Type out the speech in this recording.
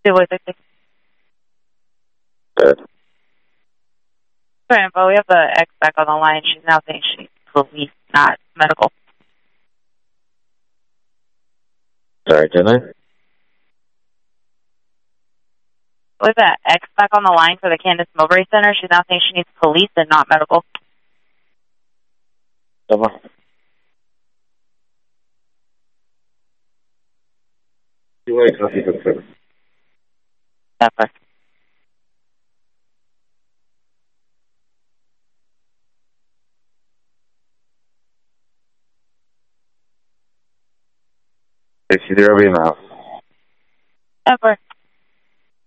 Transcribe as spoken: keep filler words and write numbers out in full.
two voice sixty. Good. For info, we have the ex back on the line. She's now saying she needs police, not medical. Sorry, didn't I? We have the ex back on the line for the Candace Mowbray Center. She's now saying she needs police and not medical. Come on. You wait, I'll see if it's good. Pepper. sixty-zero B mouth. Pepper.